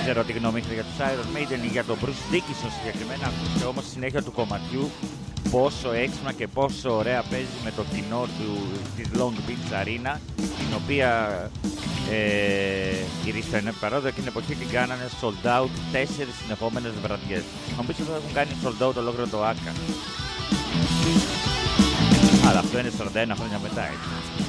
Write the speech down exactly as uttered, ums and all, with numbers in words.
ξέρω τι γνώμη έχετε για τους Iron Maiden ή για τον Bruce Dickinson συγκεκριμένα. Ακούστε όμως στη συνέχεια του κομματιού πόσο έξυπνα και πόσο ωραία παίζει με το κοινό του, της Long Beach Arena, την οποία ε, γυρίσανε παράδοξα εκείνη την εποχή την κάνανε sold out τέσσερις συνεχόμενες βραδιές. Νομίζω ότι θα έχουν κάνει sold out ολόκληρο το άκα. Αλλά αυτό είναι σαράντα ένα χρόνια μετά, έτσι.